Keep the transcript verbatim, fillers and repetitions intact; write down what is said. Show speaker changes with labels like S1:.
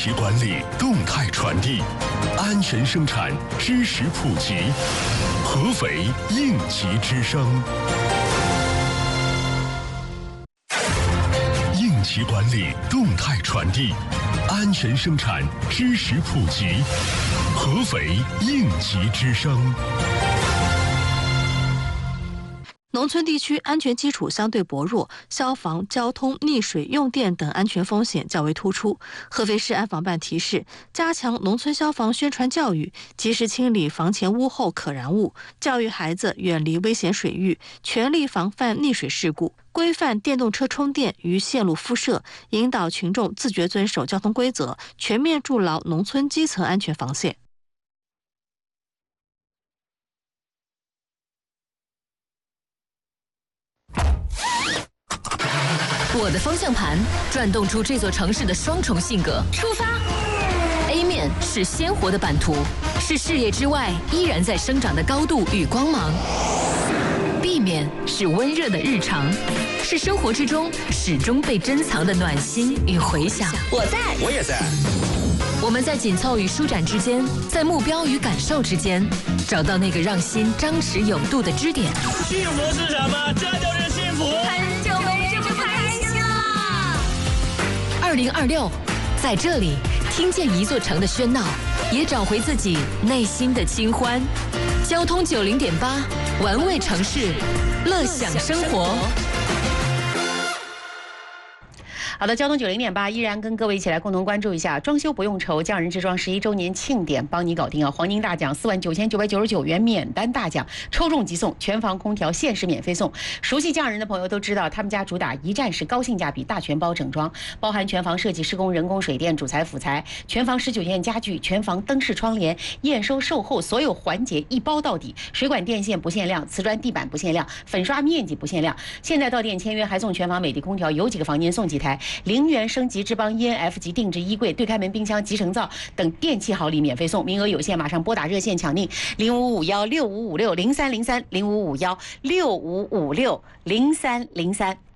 S1: 企管理动态传递，安全生产知识普及，合肥应急之声。应急管理动态传递，安全生产知识普及，合肥应急之声。
S2: 农村地区安全基础相对薄弱，消防、交通、溺水、用电等安全风险较为突出。合肥市安防办提示，加强农村消防宣传教育，及时清理房前屋后可燃物，教育孩子远离危险水域，全力防范溺水事故，规范电动车充电与线路敷设，引导群众自觉遵守交通规则，全面筑牢农村基层安全防线。
S3: 我的方向盘转动出这座城市的双重性格。出发 A 面是鲜活的版图，是视野之外依然在生长的高度与光芒。 B 面是温热的日常，是生活之中始终被珍藏的暖心与回响。
S4: 我在，
S5: 我也在。
S3: 我们在紧凑与舒展之间，在目标与感受之间，找到那个让心张弛有度的支点。
S5: 幸福是什么？这就是幸福。
S4: 很久没这么开心了。
S3: 二零二六，在这里听见一座城的喧闹，也找回自己内心的清欢。交通九零点八，玩味城市，乐享生活。
S6: 好的，交通九零点八依然跟各位一起来共同关注一下，装修不用愁，匠人之装十一周年庆典帮你搞定啊！黄金大奖四万九千九百九十九元免单大奖，抽中即送全房空调限时免费送。熟悉匠人的朋友都知道，他们家主打一站式高性价比大全包整装，包含全房设计、施工、人工、水电、主材、辅材，全房十九件家具，全房灯饰、窗帘、验收、售后所有环节一包到底，水管电线不限量，瓷砖地板不限量，粉刷面积不限量。现在到店签约还送全房美的空调，有几个房间送几台。 零元升级智邦 E N F 级定制衣柜、对开门冰箱、集成灶等电器好礼免费送，名额有限，马上拨打热线抢订零五五幺六五五六零三零三零五五幺六五五六零三零三。